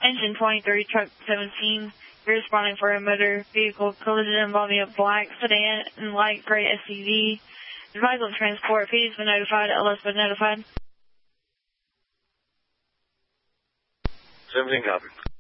Engine 23, truck 17. You're responding for a motor vehicle collision involving a black sedan and light gray SUV. Advise on transport. P has been notified. LS been notified. 17 copy.